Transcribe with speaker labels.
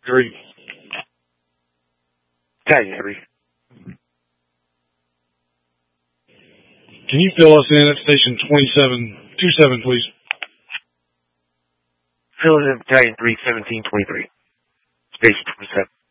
Speaker 1: 3.
Speaker 2: Battalion 3.
Speaker 1: Can you fill us in at station 27, please?
Speaker 2: Filling in Battalion 3, 1723. Station 27.